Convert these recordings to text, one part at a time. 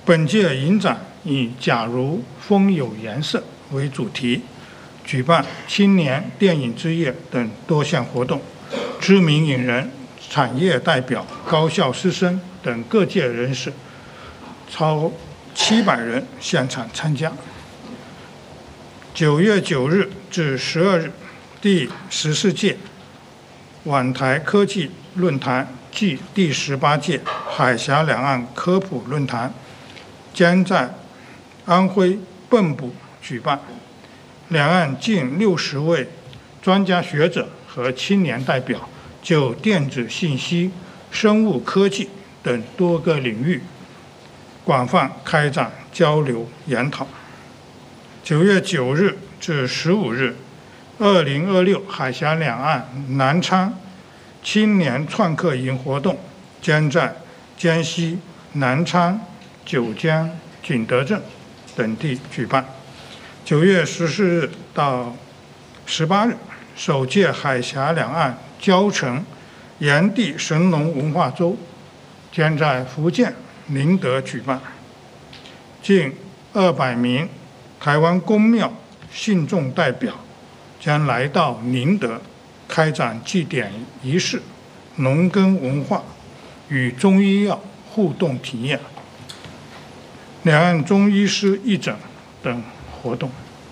本届影展以“假如风有颜色”为主题，举办青年电影之夜等多项活动，知名影人、产业代表、高校师生等各界人士超700人现场参加。9月9日至12日，第14届皖台科技论坛暨第18届海峡两岸科普论坛将在安徽蚌埠举办，两岸近60位专家学者和青年代表就电子信息、生物科技等多个领域广泛开展交流研讨。9月9日至15日，2026海峡两岸南昌青年创客营活动将在江西南昌、九江、景德镇等地举办。9月14日到18日，首届海峡两岸交城炎帝神农文化周将在福建宁德举办，近200名台湾公庙信众代表将来到宁德开展祭典仪式、农耕文化与中医药互动体验、两岸中医师义诊等活动。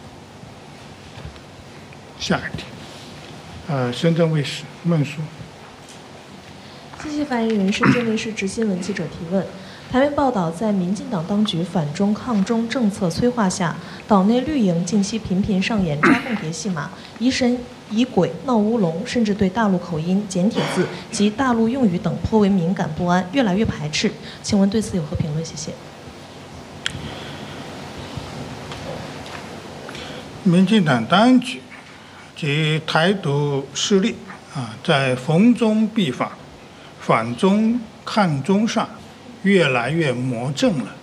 下一题，深圳卫视孟书。 谢谢发言人。深圳卫视执新闻记者提问：台媒报道，在民进党当局反中抗中政策催化下，岛内绿营近期频频上演抓共谍戏码，疑神疑鬼、闹乌龙，甚至对大陆口音、简体字及大陆用语等颇为敏感不安，越来越排斥。请问对此有何评论？谢谢。 民进党当局及台独势力在逢中必反、反中抗中上越来越魔怔了。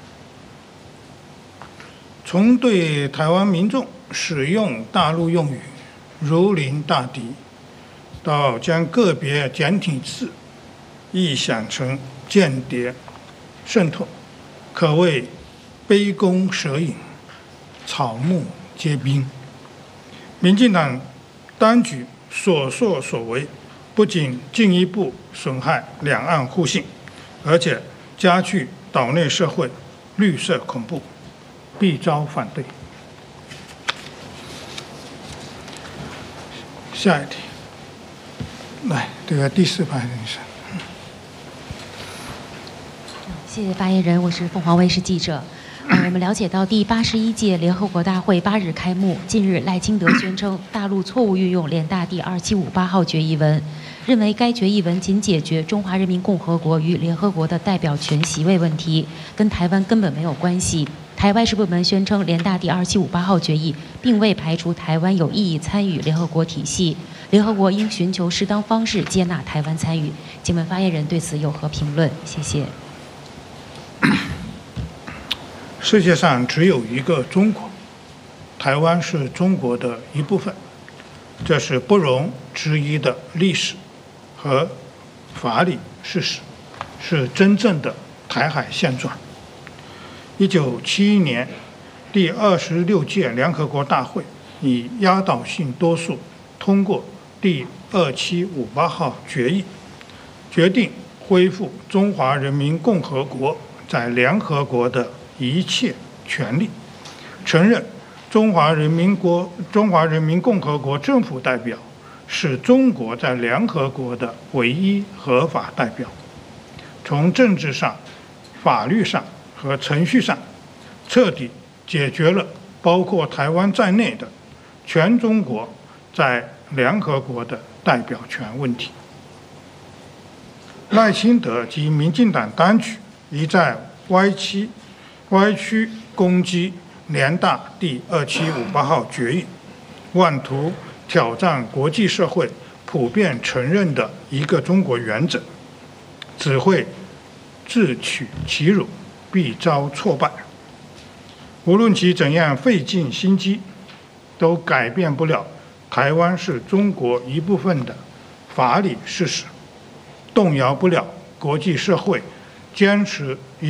从对台湾民众使用大陆用语如临大敌，到将个别简体字臆想成间谍渗透，可谓杯弓蛇影、草木皆兵。民进党当局所作所为，不仅进一步损害两岸互信，而且加剧岛内社会绿色恐怖，必遭反对。下一题，来，这个第4排人士。 谢谢发言人，我是凤凰卫视记者。我们了解到，第81届联合国大会8日开幕。近日，赖清德宣称大陆错误运用联大第2758号决议文，认为该决议文仅解决中华人民共和国与联合国的代表权席位问题，跟台湾根本没有关系。台外事部门宣称，联大第2758号决议并未排除台湾有意义参与联合国体系，联合国应寻求适当方式接纳台湾参与。请问发言人对此有何评论？谢谢。 世界上只有一个中国，台湾是中国的一部分，这是不容置疑的历史和法理事实，是真正的台海现状。1971年，第26届联合国大会以压倒性多数通过第2758号决议，决定恢复中华人民共和国在联合国的一切权利，承认中华人民共和国政府代表是中国在联合国的唯一合法代表，从政治上、法律上和程序上彻底解决了包括台湾在内的全中国在联合国的代表权问题。赖清德及民进党当局一再歪曲攻击联大第2758号决议，妄图挑战国际社会普遍承认的一个中国原则，只会自取其辱，必遭挫败。无论其怎样费尽心机，都改变不了台湾是中国一部分的法理事实，动摇不了国际社会坚持